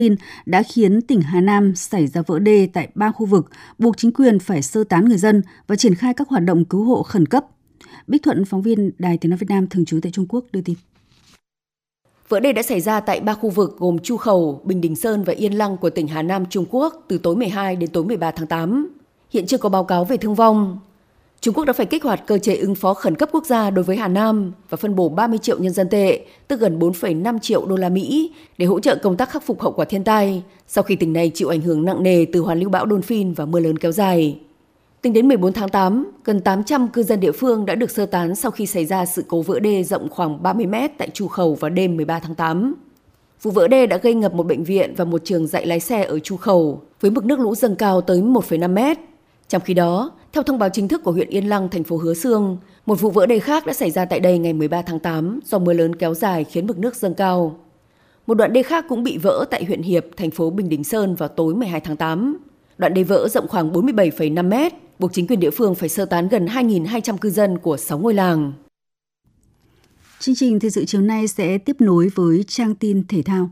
đã khiến tỉnh Hà Nam xảy ra vỡ đê tại 3 khu vực, buộc chính quyền phải sơ tán người dân và triển khai các hoạt động cứu hộ khẩn cấp. Bích Thuận, phóng viên Đài Tiếng nói Việt Nam thường trú tại Trung Quốc đưa tin. Vỡ đê đã xảy ra tại 3 khu vực gồm Chu Khẩu, Bình Đình Sơn và Yên Lăng của tỉnh Hà Nam, Trung Quốc từ tối 12 đến tối 13 tháng 8. Hiện chưa có báo cáo về thương vong. Trung Quốc đã phải kích hoạt cơ chế ứng phó khẩn cấp quốc gia đối với Hà Nam và phân bổ 30 triệu nhân dân tệ, tức gần 4,5 triệu đô la Mỹ, để hỗ trợ công tác khắc phục hậu quả thiên tai sau khi tỉnh này chịu ảnh hưởng nặng nề từ hoàn lưu bão Donphin và mưa lớn kéo dài. Tính đến 14 tháng 8, gần 800 cư dân địa phương đã được sơ tán sau khi xảy ra sự cố vỡ đê rộng khoảng 30 mét tại Chu Khẩu vào đêm 13 tháng 8. Vụ vỡ đê đã gây ngập một bệnh viện và một trường dạy lái xe ở Chu Khẩu, với mực nước lũ dâng cao tới 1,5 mét. Trong khi đó, theo thông báo chính thức của huyện Yên Lăng, thành phố Hứa Xương, một vụ vỡ đê khác đã xảy ra tại đây ngày 13 tháng 8 do mưa lớn kéo dài khiến mực nước dâng cao. Một đoạn đê khác cũng bị vỡ tại huyện Hiệp, thành phố Bình Đình Sơn vào tối 12 tháng 8. Đoạn đê vỡ rộng khoảng 47,5 mét, buộc chính quyền địa phương phải sơ tán gần 2.200 cư dân của 6 ngôi làng. Chương trình thời sự chiều nay sẽ tiếp nối với trang tin thể thao.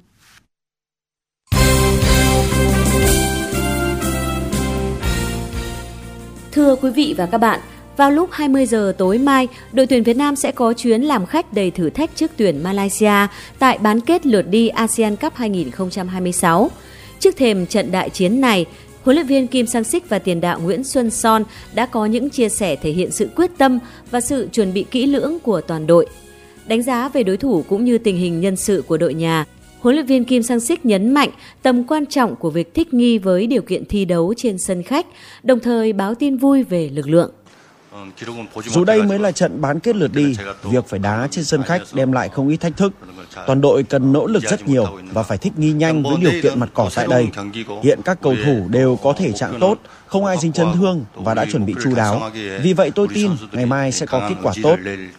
Thưa quý vị và các bạn, vào lúc 20 giờ tối mai, đội tuyển Việt Nam sẽ có chuyến làm khách đầy thử thách trước tuyển Malaysia tại bán kết lượt đi ASEAN Cup 2026. Trước thềm trận đại chiến này, huấn luyện viên Kim Sang-sik và tiền đạo Nguyễn Xuân Son đã có những chia sẻ thể hiện sự quyết tâm và sự chuẩn bị kỹ lưỡng của toàn đội. Đánh giá về đối thủ cũng như tình hình nhân sự của đội nhà, huấn luyện viên Kim Sang-sik nhấn mạnh tầm quan trọng của việc thích nghi với điều kiện thi đấu trên sân khách, đồng thời báo tin vui về lực lượng. Dù đây mới là trận bán kết lượt đi, việc phải đá trên sân khách đem lại không ít thách thức. Toàn đội cần nỗ lực rất nhiều và phải thích nghi nhanh với điều kiện mặt cỏ tại đây. Hiện các cầu thủ đều có thể trạng tốt, không ai dính chấn thương và đã chuẩn bị chu đáo. Vì vậy tôi tin ngày mai sẽ có kết quả tốt.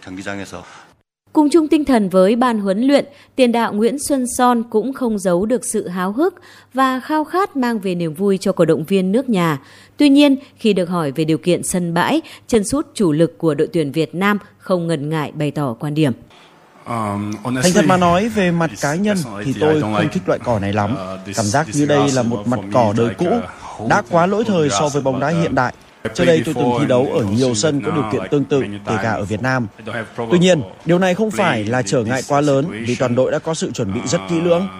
Cùng chung tinh thần với ban huấn luyện, tiền đạo Nguyễn Xuân Son cũng không giấu được sự háo hức và khao khát mang về niềm vui cho cổ động viên nước nhà. Tuy nhiên, khi được hỏi về điều kiện sân bãi, chân sút chủ lực của đội tuyển Việt Nam không ngần ngại bày tỏ quan điểm. Thành thật mà nói, về mặt cá nhân thì tôi không thích loại cỏ này lắm. Cảm giác như đây là một mặt cỏ đời cũ, đã quá lỗi thời so với bóng đá hiện đại. Trước đây tôi từng thi đấu ở nhiều sân có điều kiện tương tự, kể cả ở Việt Nam. Tuy nhiên, điều này không phải là trở ngại quá lớn vì toàn đội đã có sự chuẩn bị rất kỹ lưỡng.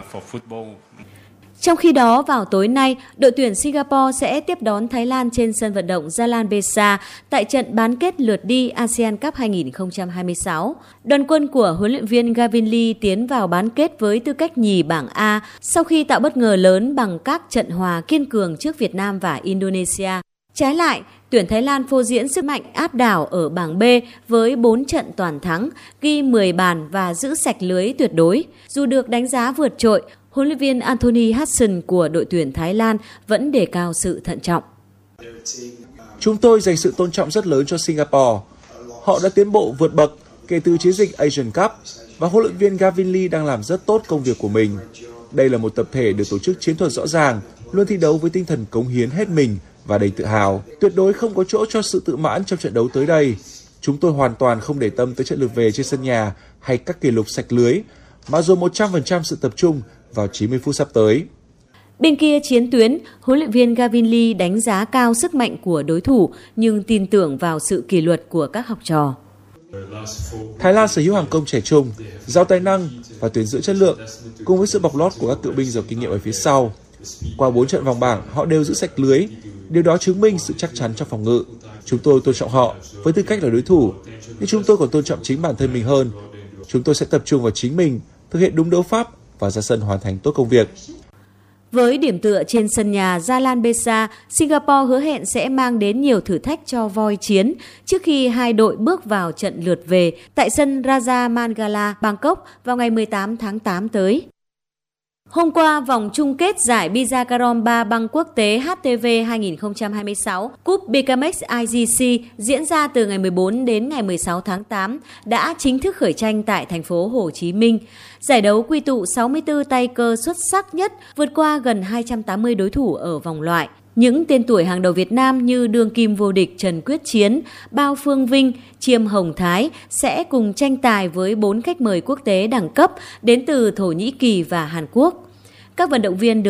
Trong khi đó, vào tối nay, đội tuyển Singapore sẽ tiếp đón Thái Lan trên sân vận động Jalan Besar tại trận bán kết lượt đi ASEAN Cup 2026. Đoàn quân của huấn luyện viên Gavin Lee tiến vào bán kết với tư cách nhì bảng A sau khi tạo bất ngờ lớn bằng các trận hòa kiên cường trước Việt Nam và Indonesia. Trái lại, tuyển Thái Lan phô diễn sức mạnh áp đảo ở bảng B với 4 trận toàn thắng, ghi 10 bàn và giữ sạch lưới tuyệt đối. Dù được đánh giá vượt trội, huấn luyện viên Anthony Hudson của đội tuyển Thái Lan vẫn đề cao sự thận trọng. Chúng tôi dành sự tôn trọng rất lớn cho Singapore. Họ đã tiến bộ vượt bậc kể từ chiến dịch Asian Cup và huấn luyện viên Gavin Lee đang làm rất tốt công việc của mình. Đây là một tập thể được tổ chức chiến thuật rõ ràng, luôn thi đấu với tinh thần cống hiến hết mình và đầy tự hào. Tuyệt đối không có chỗ cho sự tự mãn trong trận đấu tới đây. Chúng tôi hoàn toàn không để tâm tới trận lượt về trên sân nhà hay các kỷ lục sạch lưới, mà dồn 100% sự tập trung vào 90 phút sắp tới. Bên kia chiến tuyến, huấn luyện viên Gavin Lee đánh giá cao sức mạnh của đối thủ nhưng tin tưởng vào sự kỷ luật của các học trò. Thái Lan sở hữu hàng công trẻ trung, giàu tài năng và tuyển dưỡng chất lượng, cùng với sự bọc lót của các cựu binh giàu kinh nghiệm ở phía sau. Qua 4 trận vòng bảng, họ đều giữ sạch lưới. Điều đó chứng minh sự chắc chắn trong phòng ngự. Chúng tôi tôn trọng họ với tư cách là đối thủ, nhưng chúng tôi còn tôn trọng chính bản thân mình hơn. Chúng tôi sẽ tập trung vào chính mình, thực hiện đúng đấu pháp và ra sân hoàn thành tốt công việc. Với điểm tựa trên sân nhà Jalan Besar, Singapore hứa hẹn sẽ mang đến nhiều thử thách cho voi chiến trước khi hai đội bước vào trận lượt về tại sân Raja Mangala, Bangkok vào ngày 18 tháng 8 tới. Hôm qua, vòng chung kết giải Bija Carom 3 băng quốc tế HTV 2026 Cup BKMX IGC diễn ra từ ngày 14 đến ngày 16 tháng 8 đã chính thức khởi tranh tại thành phố Hồ Chí Minh. Giải đấu quy tụ 64 tay cơ xuất sắc nhất, vượt qua gần 280 đối thủ ở vòng loại. Những tên tuổi hàng đầu Việt Nam như đương kim vô địch Trần Quyết Chiến, Bao Phương Vinh, Chiêm Hồng Thái sẽ cùng tranh tài với 4 khách mời quốc tế đẳng cấp đến từ Thổ Nhĩ Kỳ và Hàn Quốc. Các vận động viên